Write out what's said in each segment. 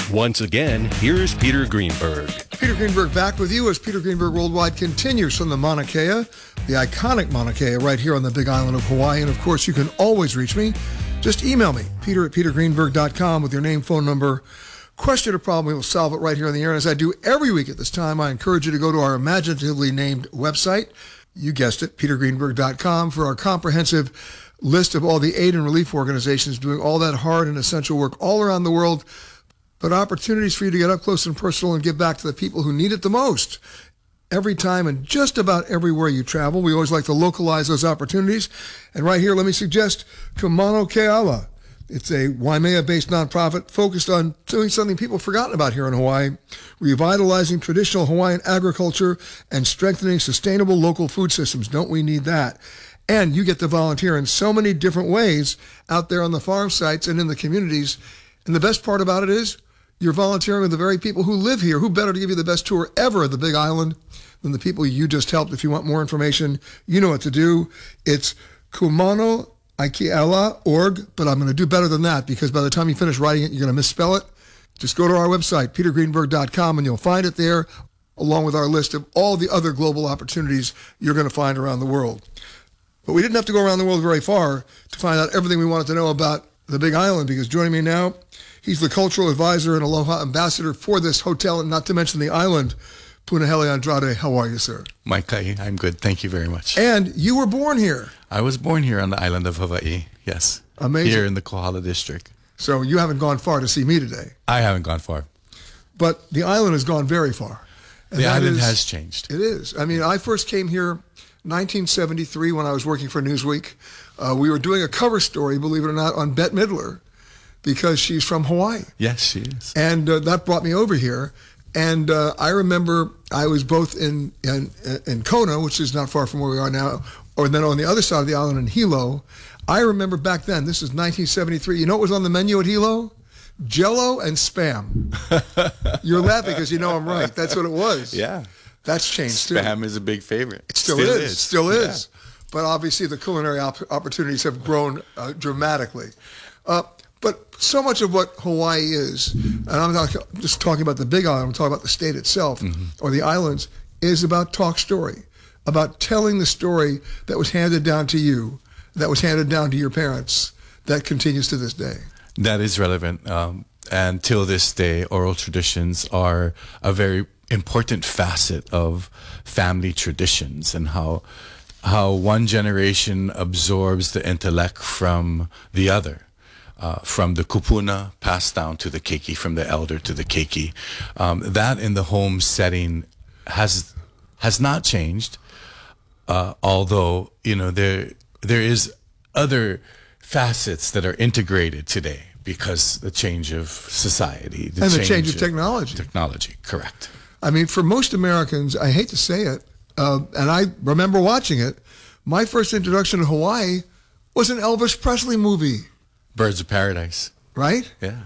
Once again, here's Peter Greenberg. Peter Greenberg back with you as Peter Greenberg Worldwide continues from the Mauna Kea, the iconic Mauna Kea right here on the big island of Hawaii. And of course, you can always reach me. Just email me, peter@petergreenberg.com with your name, phone number, question or problem. We will solve it right here on the air. And as I do every week at this time, I encourage you to go to our imaginatively named website. You guessed it, petergreenberg.com, for our comprehensive list of all the aid and relief organizations doing all that hard and essential work all around the world, but opportunities for you to get up close and personal and give back to the people who need it the most. Every time and just about everywhere you travel, we always like to localize those opportunities. And right here, let me suggest Kumano Keala. It's a Waimea-based nonprofit focused on doing something people forgotten about here in Hawaii, revitalizing traditional Hawaiian agriculture and strengthening sustainable local food systems. Don't we need that? And you get to volunteer in so many different ways out there on the farm sites and in the communities. And the best part about it is you're volunteering with the very people who live here. Who better to give you the best tour ever of the Big Island than the people you just helped? If you want more information, you know what to do. It's kumanoikeala.org, but I'm going to do better than that because by the time you finish writing it, you're going to misspell it. Just go to our website, petergreenberg.com, and you'll find it there, along with our list of all the other global opportunities you're going to find around the world. But we didn't have to go around the world very far to find out everything we wanted to know about the Big Island, because joining me now, he's the cultural advisor and Aloha ambassador for this hotel, and not to mention the island. Punahele Andrade, how are you, sir? Maikai, I'm good. Thank you very much. And you were born here. I was born here on the island of Hawaii, yes. Amazing. Here in the Kohala district. So you haven't gone far to see me today. I haven't gone far. But the island has gone very far. And the island has changed. It is. I mean, I first came here 1973 when I was working for Newsweek. We were doing a cover story, believe it or not, on Bette Midler because she's from Hawaii. Yes, she is. And that brought me over here. And I remember I was both in Kona, which is not far from where we are now, or then on the other side of the island in Hilo. I remember back then, this is 1973. You know what was on the menu at Hilo? Jell-O and Spam. You're laughing because you know I'm right. That's what it was. Yeah. That's changed too. Spam is a big favorite. It still is. Still is. Yeah. But obviously the culinary opportunities have grown dramatically. But so much of what Hawaii is, and I'm not just talking about the Big Island, I'm talking about the state itself, or the islands, is about talk story, about telling the story that was handed down to you, that was handed down to your parents, that continues to this day. That is relevant. And till this day, oral traditions are a very important facet of family traditions, and how one generation absorbs the intellect from the other. From the kupuna passed down to the keiki, from the elder to the keiki. That in the home setting has not changed, although there is other facets that are integrated today because the change of society. The change of technology. Technology, correct. I mean, for most Americans, I hate to say it, and I remember watching it, my first introduction to Hawaii was an Elvis Presley movie. Birds of Paradise. Right? Yeah.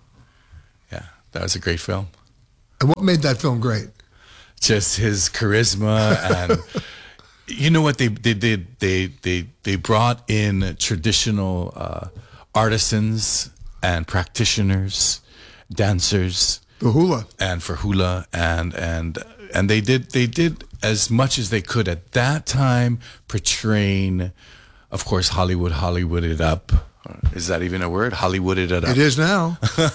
Yeah, that was a great film. And what made that film great? Just his charisma and you know what they did? They brought in traditional artisans and practitioners, dancers. The hula. And for hula and they did as much as they could at that time, portraying, of course, Hollywood it up. Is that even a word? Hollywooded it up. It is now.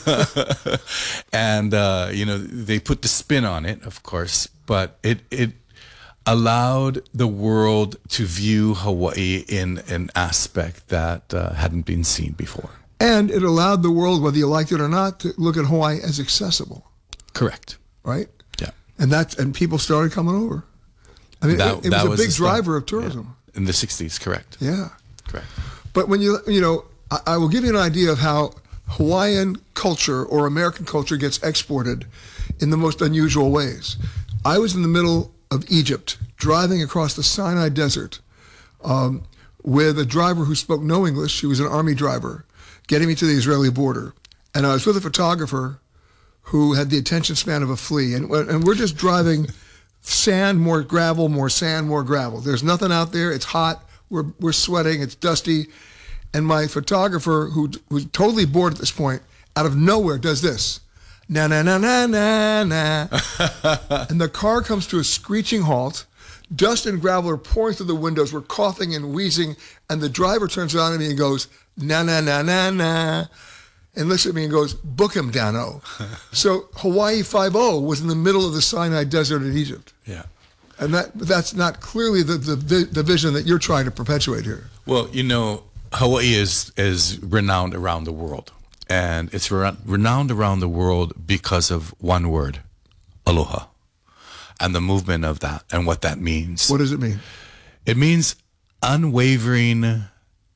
And, they put the spin on it, of course, but it allowed the world to view Hawaii in an aspect that hadn't been seen before. And it allowed the world, whether you liked it or not, to look at Hawaii as accessible. Correct. Right? Yeah. And people started coming over. I mean, it was a big driver of tourism. Yeah. In the 60s, correct. Yeah. Correct. But when I will give you an idea of how Hawaiian culture or American culture gets exported in the most unusual ways. I was in the middle of Egypt, driving across the Sinai Desert with a driver who spoke no English. He was an army driver, getting me to the Israeli border. And I was with a photographer who had the attention span of a flea. And we're just driving sand, more gravel, more sand, more gravel. There's nothing out there. It's hot. We're sweating. It's dusty. And my photographer, who's totally bored at this point, out of nowhere does this. na na na na na na. And the car comes to a screeching halt. Dust and gravel are pouring through the windows. We're coughing and wheezing. And the driver turns around at me and goes, na na na na na. And looks at me and goes, book him, Dano. So Hawaii 5-0 was in the middle of the Sinai Desert in Egypt. Yeah. And that's not clearly the vision that you're trying to perpetuate here. Well, you know, Hawaii is renowned around the world. And it's renowned around the world because of one word, aloha, and the movement of that and what that means. What does it mean? It means unwavering,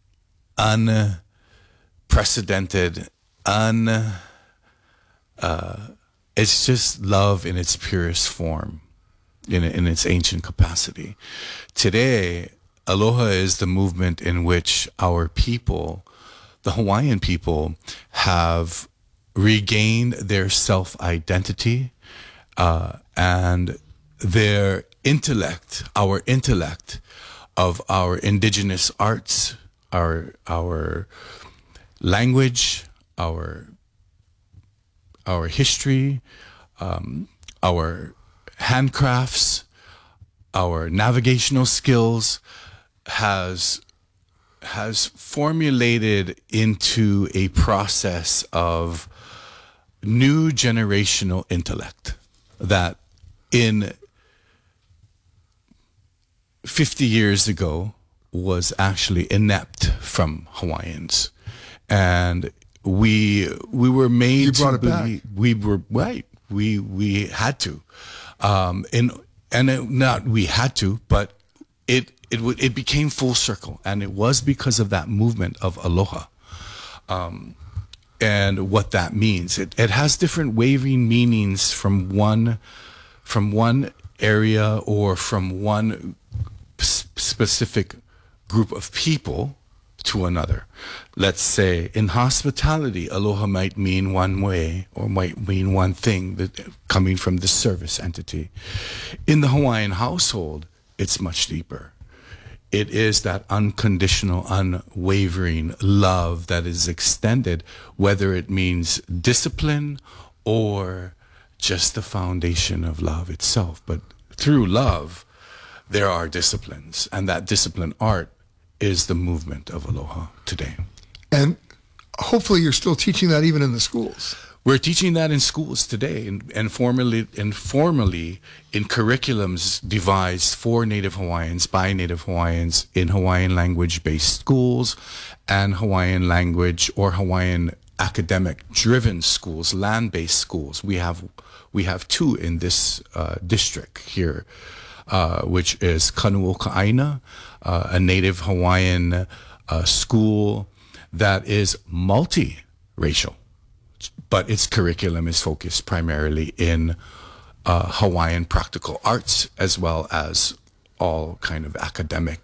unprecedented, it's just love in its purest form, in its ancient capacity. Today, aloha is the movement in which our people, the Hawaiian people, have regained their self-identity and their intellect, our intellect of our indigenous arts, our language, our history, our handcrafts, our navigational skills has formulated into a process of new generational intellect that in 50 years ago was actually inept from Hawaiians. And we were made you brought to it back. believe we were right. We had to, not we had to, but it became full circle, and it was because of that movement of aloha, and what that means. It has different wavering meanings from one area or from one specific group of people to another. Let's say in hospitality, aloha might mean one way or might mean one thing that coming from the service entity. In the Hawaiian household, it's much deeper. It is that unconditional, unwavering love that is extended, whether it means discipline or just the foundation of love itself. But through love, there are disciplines, and that discipline art is the movement of aloha today. And hopefully you're still teaching that even in the schools. We're teaching that in schools today, and formally in curriculums devised for Native Hawaiians, by Native Hawaiians, in Hawaiian language-based schools and Hawaiian language or Hawaiian academic-driven schools, land-based schools. We have two in this district here, which is Kanuoka'aina, a Native Hawaiian school that is multiracial, but its curriculum is focused primarily in Hawaiian practical arts as well as all kind of academic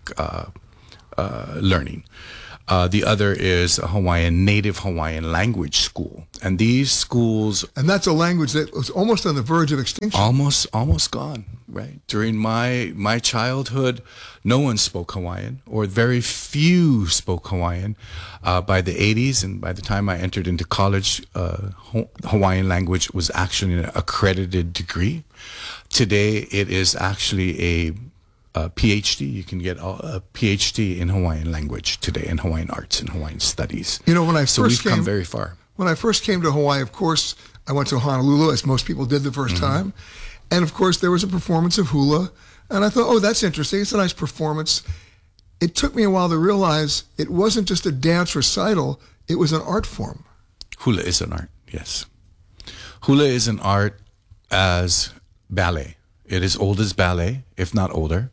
learning. The other is a Native Hawaiian language school. And these schools... And that's a language that was almost on the verge of extinction. Almost gone, right? During my childhood, no one spoke Hawaiian, or very few spoke Hawaiian. By the 80s, and by the time I entered into college, Hawaiian language was actually an accredited degree. Today, it is actually a PhD. You can get a PhD in Hawaiian language today, in Hawaiian arts and Hawaiian studies. You know, So we've come very far. When I first came to Hawaii, of course, I went to Honolulu, as most people did the first time. And of course, there was a performance of hula. And I thought, oh, that's interesting. It's a nice performance. It took me a while to realize it wasn't just a dance recital. It was an art form. Hula is an art, yes. Hula is an art as ballet. It is old as ballet, if not older.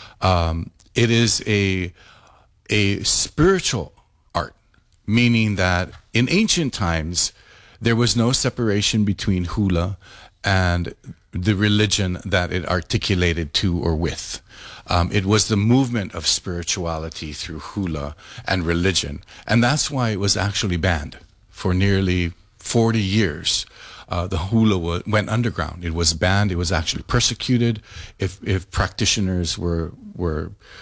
It is a spiritual art, meaning that in ancient times, there was no separation between hula and the religion that it articulated to or with. It was the movement of spirituality through hula and religion. And that's why it was actually banned for nearly 40 years. The hula went underground. It was banned. It was actually persecuted. If practitioners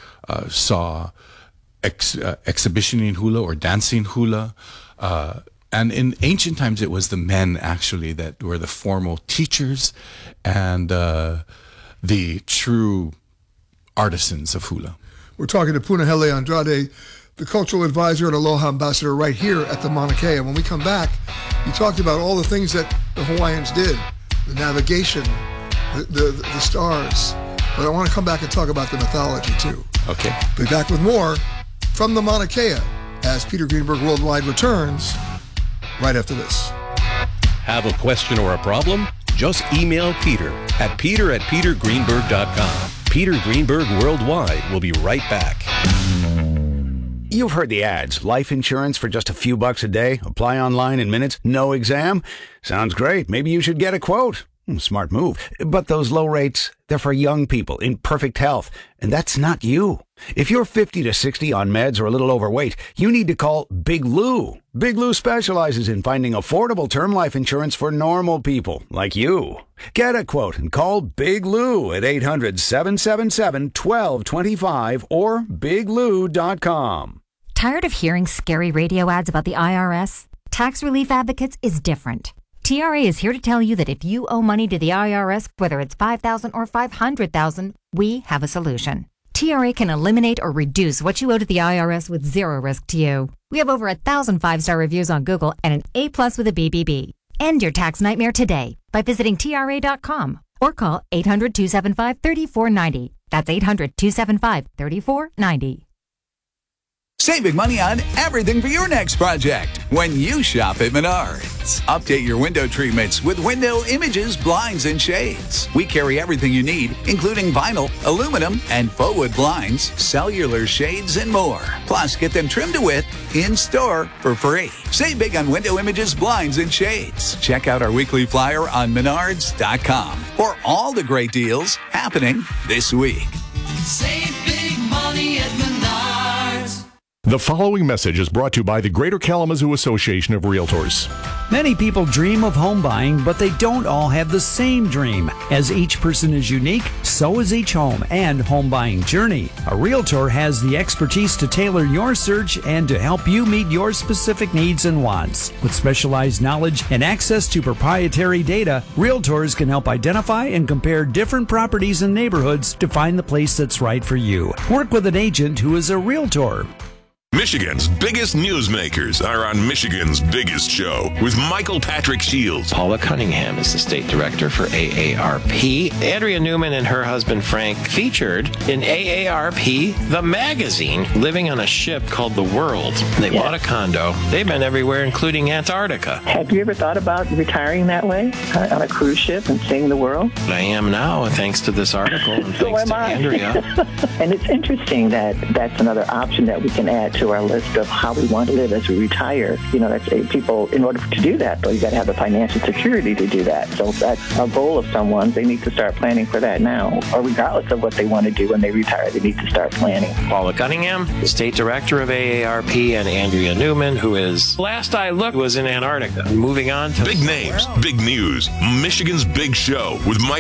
saw exhibitioning hula or dancing hula, And in ancient times, it was the men actually that were the formal teachers and the true artisans of hula. We're talking to Punahele Andrade, the cultural advisor and Aloha ambassador right here at the Mauna Kea. When we come back, you talked about all the things that the Hawaiians did, the navigation, the stars. But I want to come back and talk about the mythology too. Okay. Be back with more from the Mauna Kea as Peter Greenberg Worldwide returns right after this. Have a question or a problem? Just email Peter at peter@petergreenberg.com. Peter Greenberg Worldwide will be right back. You've heard the ads. Life insurance for just a few bucks a day. Apply online in minutes. No exam. Sounds great. Maybe you should get a quote. Smart move. But those low rates, they're for young people in perfect health. And that's not you. If you're 50 to 60 on meds or a little overweight, you need to call Big Lou. Big Lou specializes in finding affordable term life insurance for normal people like you. Get a quote and call Big Lou at 800-777-1225 or biglou.com. Tired of hearing scary radio ads about the IRS? Tax Relief Advocates is different. TRA is here to tell you that if you owe money to the IRS, whether it's $5,000 or $500,000, we have a solution. TRA can eliminate or reduce what you owe to the IRS with zero risk to you. We have over 1,000 5-star reviews on Google and an A+ with a BBB. End your tax nightmare today by visiting TRA.com or call 800-275-3490. That's 800-275-3490. Save big money on everything for your next project when you shop at Menards. Update your window treatments with Window Images, Blinds, and Shades. We carry everything you need, including vinyl, aluminum, and faux wood blinds, cellular shades, and more. Plus, get them trimmed to width in-store for free. Save big on Window Images, Blinds, and Shades. Check out our weekly flyer on Menards.com for all the great deals happening this week. Save big money at Menards. The following message is brought to you by the Greater Kalamazoo Association of Realtors. Many people dream of home buying, but they don't all have the same dream. As each person is unique, so is each home and home buying journey. A realtor has the expertise to tailor your search and to help you meet your specific needs and wants. With specialized knowledge and access to proprietary data, realtors can help identify and compare different properties and neighborhoods to find the place that's right for you. Work with an agent who is a realtor. Michigan's biggest newsmakers are on Michigan's Biggest Show with Michael Patrick Shields. Paula Cunningham is the state director for AARP. Andrea Newman and her husband Frank featured in AARP, the magazine, living on a ship called The World. They bought a condo. They've been everywhere, including Antarctica. Have you ever thought about retiring that way, on a cruise ship and seeing the world? I am now, thanks to this article and thanks to Andrea. And it's interesting that that's another option that we can add to our list of how we want to live as we retire. You know, that's people, in order to do that, though, you got to have the financial security to do that. So that's a goal of someone. They need to start planning for that now, or regardless of what they want to do when they retire, they need to start planning. Paula Cunningham, the state director of AARP, and Andrea Newman, who is, last I looked, was in Antarctica. Moving on to big names, big news. Michigan's Big Show with Mike